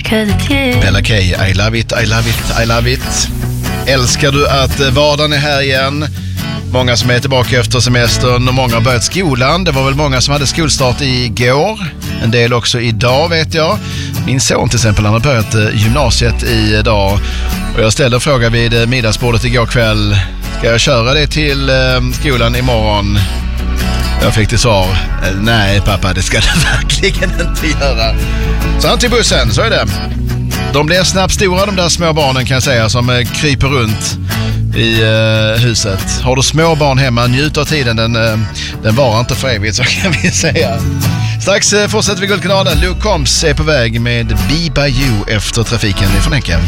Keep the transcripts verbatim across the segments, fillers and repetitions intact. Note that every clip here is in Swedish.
Bella K, I love it, I love it, I love it. Älskar du att vardagen är här igen? Många som är tillbaka efter semestern och många har börjat skolan. Det var väl många som hade skolstart igår. En del också idag, vet jag. Min son till exempel, han har börjat gymnasiet idag. Och jag ställde en fråga vid middagsbordet igår kväll. Ska jag köra det till skolan imorgon? Jag fick till svar: nej pappa, det ska du verkligen inte göra. Så han till bussen, så är det. De blir snabbt stora, de där små barnen kan jag säga, som kryper runt i uh, huset. Har du små barn hemma, njut av tiden, den, uh, den varar inte för evigt, så kan vi säga. Strax uh, fortsätter vi Guldkanalen. Luke Combs är på väg med Be By You efter trafiken ifrån Henke.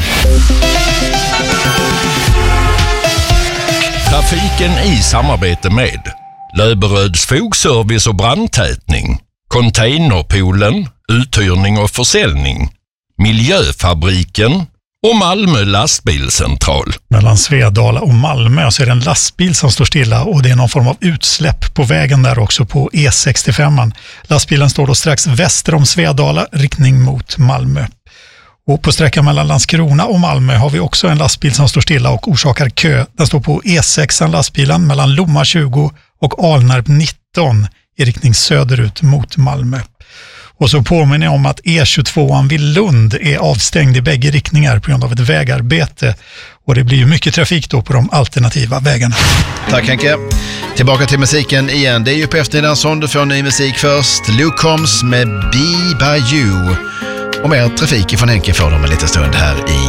Trafiken i samarbete med Löberöds fogservice och brandtätning, Containerpoolen, uthyrning och försäljning, Miljöfabriken och Malmö lastbilscentral. Mellan Svedala och Malmö så är det en lastbil som står stilla och det är någon form av utsläpp på vägen där också på E sextiofem. Lastbilen står då strax väster om Svedala, riktning mot Malmö. Och på sträckan mellan Landskrona och Malmö har vi också en lastbil som står stilla och orsakar kö. Den står på E sex, lastbilen mellan Lomma tjugo och Alnarp nitton i riktning söderut mot Malmö. Och så påminner jag om att E tjugotvå vid Lund är avstängd i bägge riktningar på grund av ett vägarbete. Och det blir ju mycket trafik då på de alternativa vägarna. Tack Henke. Tillbaka till musiken igen. Det är ju på eftermiddagen som du får ny musik först. Luke Combs med Be By You. Och mer trafik från Henke får de en liten stund här i